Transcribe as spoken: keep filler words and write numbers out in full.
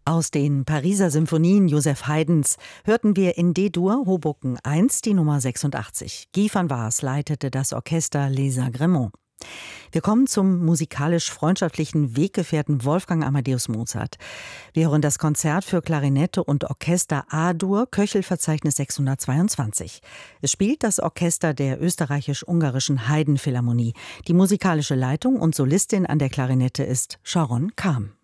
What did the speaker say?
Aus den Pariser Symphonien Joseph Haydns hörten wir in D-Dur Hoboken eins die Nummer sechsundachtzig. Guy van Waas leitete das Orchester Les Agréments. Wir kommen zum musikalisch-freundschaftlichen Weggefährten Wolfgang Amadeus Mozart. Wir hören das Konzert für Klarinette und Orchester A-Dur, Köchelverzeichnis sechshundertzweiundzwanzig. Es spielt das Orchester der österreichisch-ungarischen Haydn-Philharmonie. Die musikalische Leitung und Solistin an der Klarinette ist Sharon Kam.